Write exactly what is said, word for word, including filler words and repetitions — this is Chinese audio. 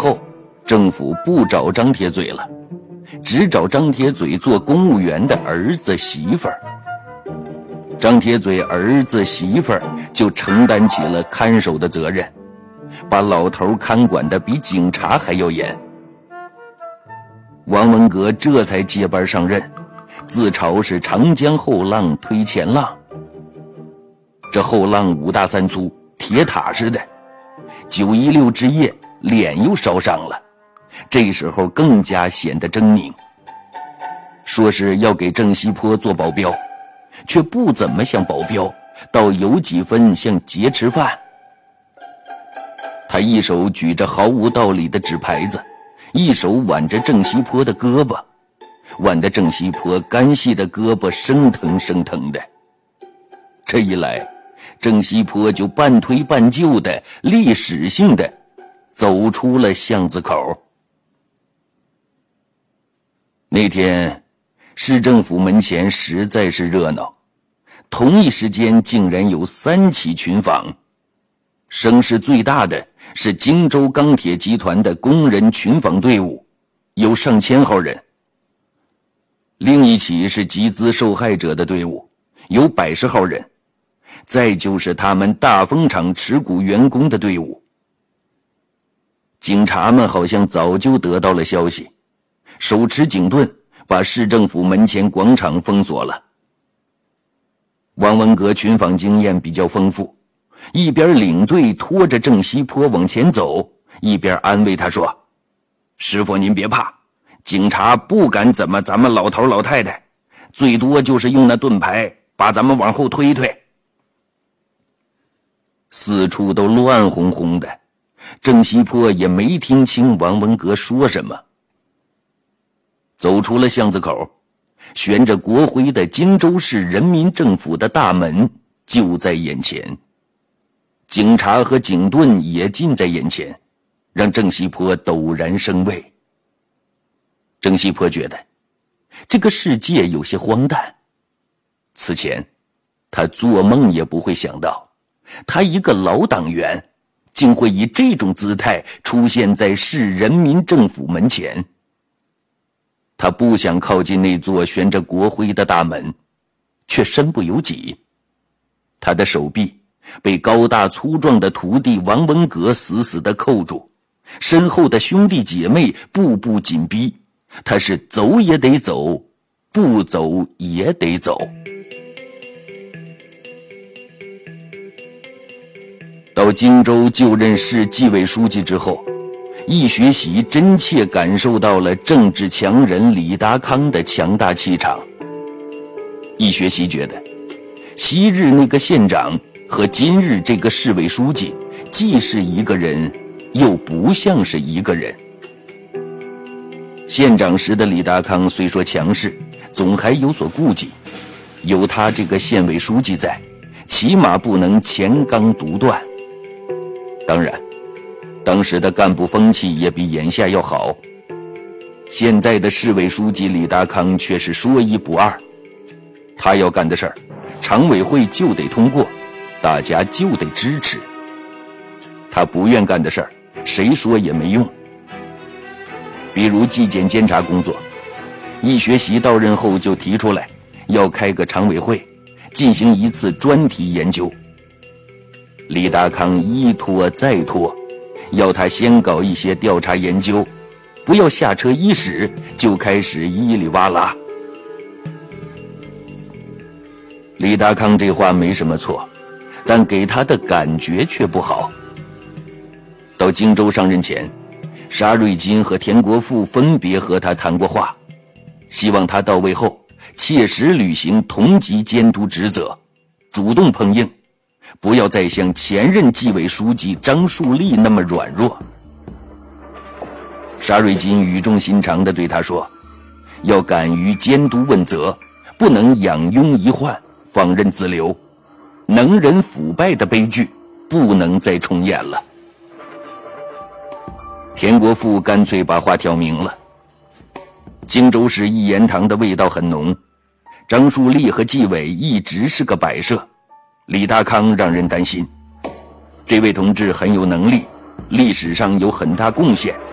后，政府不找张铁嘴了，只找张铁嘴做公务员的儿子媳妇儿。张铁嘴儿子媳妇儿就承担起了看守的责任，把老头看管得比警察还要严。王文革这才接班上任，自嘲是长江后浪推前浪。这后浪五大三粗，铁塔似的，九一六之夜脸又烧伤了，这时候更加显得狰狞。说是要给郑西坡做保镖，却不怎么像保镖，倒有几分像劫持犯。他一手举着毫无道理的纸牌子，一手挽着郑西坡的胳膊，挽得郑西坡干细的胳膊生疼生疼的。这一来，郑西坡就半推半就的历史性的走出了巷子口。那天市政府门前实在是热闹，同一时间竟然有三起群访。声势最大的是荆州钢铁集团的工人群访队伍，有上千号人。另一起是集资受害者的队伍，有百十号人。再就是他们大风厂持股员工的队伍。警察们好像早就得到了消息，手持警盾把市政府门前广场封锁了。王文革群访经验比较丰富，一边领队拖着郑西坡往前走，一边安慰他说：师傅您别怕，警察不敢怎么咱们老头老太太，最多就是用那盾牌把咱们往后推推。四处都乱哄哄的，郑西坡也没听清王文革说什么。走出了巷子口，悬着国徽的荆州市人民政府的大门就在眼前，警察和警盾也近在眼前，让郑西坡陡然生畏。郑西坡觉得这个世界有些荒诞，此前他做梦也不会想到，他一个老党员竟会以这种姿态出现在市人民政府门前。他不想靠近那座悬着国徽的大门，却身不由己。他的手臂被高大粗壮的徒弟王文革死死地扣住，身后的兄弟姐妹步步紧逼，他是走也得走，不走也得走。到荆州就任市纪委书记之后，易学习真切感受到了政治强人李达康的强大气场。易学习觉得，昔日那个县长和今日这个市委书记既是一个人，又不像是一个人。县长时的李达康虽说强势，总还有所顾忌，有他这个县委书记在，起码不能前刚独断。当然，当时的干部风气也比眼下要好。现在的市委书记李达康却是说一不二，他要干的事儿，常委会就得通过，大家就得支持。他不愿干的事儿，谁说也没用。比如纪检监察工作，易学习到任后就提出来，要开个常委会，进行一次专题研究。李达康一拖再拖，要他先搞一些调查研究，不要下车伊始就开始叽里哇啦。李达康这话没什么错，但给他的感觉却不好。到荆州上任前，沙瑞金和田国富分别和他谈过话，希望他到位后切实履行同级监督职责，主动碰硬，不要再像前任纪委书记张树立那么软弱。沙瑞金语重心长地对他说，要敢于监督问责，不能养庸遗患，放任自流，能人腐败的悲剧不能再重演了。田国富干脆把话挑明了，荆州市一言堂的味道很浓，张树立和纪委一直是个摆设，李达康让人担心。这位同志很有能力，历史上有很大贡献，